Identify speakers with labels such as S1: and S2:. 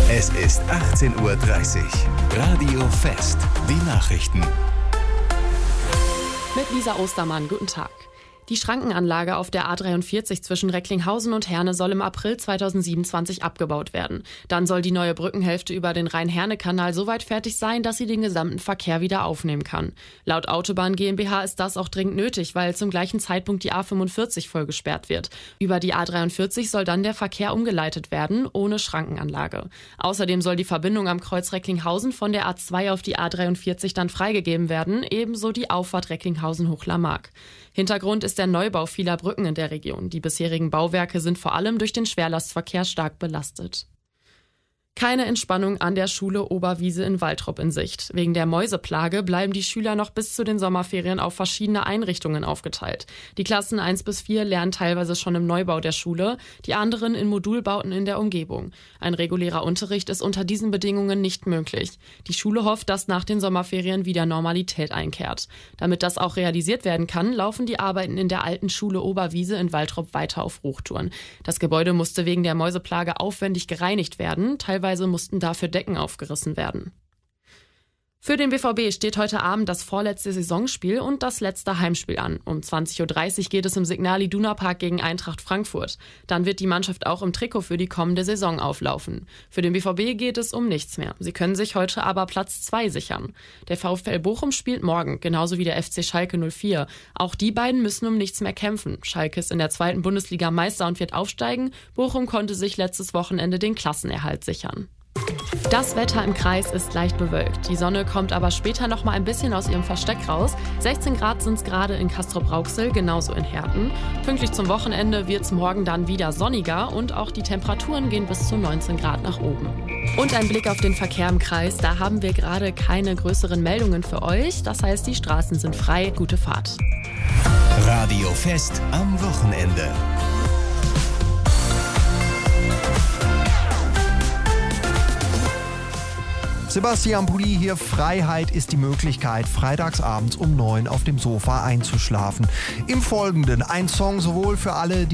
S1: Es ist 18:30 Uhr. Radio Fest. Die Nachrichten.
S2: Mit Lisa Ostermann, guten Tag. Die Schrankenanlage auf der A43 zwischen Recklinghausen und Herne soll im April 2027 abgebaut werden. Dann soll die neue Brückenhälfte über den Rhein-Herne-Kanal so weit fertig sein, dass sie den gesamten Verkehr wieder aufnehmen kann. Laut Autobahn GmbH ist das auch dringend nötig, weil zum gleichen Zeitpunkt die A45 voll gesperrt wird. Über die A43 soll dann der Verkehr umgeleitet werden, ohne Schrankenanlage. Außerdem soll die Verbindung am Kreuz Recklinghausen von der A2 auf die A43 dann freigegeben werden, ebenso die Auffahrt Recklinghausen-Hochlarmark. Hintergrund ist der Neubau vieler Brücken in der Region. Die bisherigen Bauwerke sind vor allem durch den Schwerlastverkehr stark belastet. Keine Entspannung an der Schule Oberwiese in Waltrop in Sicht. Wegen der Mäuseplage bleiben die Schüler noch bis zu den Sommerferien auf verschiedene Einrichtungen aufgeteilt. Die Klassen 1 bis 4 lernen teilweise schon im Neubau der Schule, die anderen in Modulbauten in der Umgebung. Ein regulärer Unterricht ist unter diesen Bedingungen nicht möglich. Die Schule hofft, dass nach den Sommerferien wieder Normalität einkehrt. Damit das auch realisiert werden kann, laufen die Arbeiten in der alten Schule Oberwiese in Waltrop weiter auf Hochtouren. Das Gebäude musste wegen der Mäuseplage aufwendig gereinigt werden, teilweise mussten dafür Decken aufgerissen werden. Für den BVB steht heute Abend das vorletzte Saisonspiel und das letzte Heimspiel an. Um 20:30 Uhr geht es im Signal Iduna Park gegen Eintracht Frankfurt. Dann wird die Mannschaft auch im Trikot für die kommende Saison auflaufen. Für den BVB geht es um nichts mehr. Sie können sich heute aber Platz 2 sichern. Der VfL Bochum spielt morgen, genauso wie der FC Schalke 04. Auch die beiden müssen um nichts mehr kämpfen. Schalke ist in der 2. Bundesliga Meister und wird aufsteigen. Bochum konnte sich letztes Wochenende den Klassenerhalt sichern. Das Wetter im Kreis ist leicht bewölkt. Die Sonne kommt aber später noch mal ein bisschen aus ihrem Versteck raus. 16 Grad sind es gerade in Castrop-Rauxel, genauso in Herten. Pünktlich zum Wochenende wird es morgen dann wieder sonniger und auch die Temperaturen gehen bis zu 19 Grad nach oben. Und ein Blick auf den Verkehr im Kreis. Da haben wir gerade keine größeren Meldungen für euch. Das heißt, die Straßen sind frei. Gute Fahrt.
S1: Radio Fest am Wochenende.
S3: Sebastian Pulli hier. Freiheit ist die Möglichkeit, freitagsabends um 9 auf dem Sofa einzuschlafen. Im Folgenden ein Song sowohl für alle, die